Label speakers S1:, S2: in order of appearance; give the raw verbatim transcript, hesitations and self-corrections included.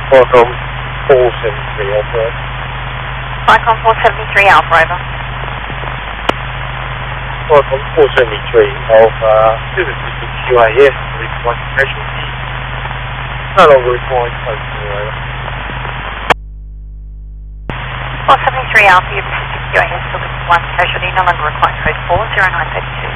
S1: Welcome, four seventy-three Alpha.
S2: Vicon four seventy-three Alpha, over.
S1: Welcome, four seventy-three Alpha. This is the Q A S, request casualty. No longer required, close to the over.
S2: four seventy-three Alpha, you've received Q A S, service one casualty, no longer required code four zero nine thirty two.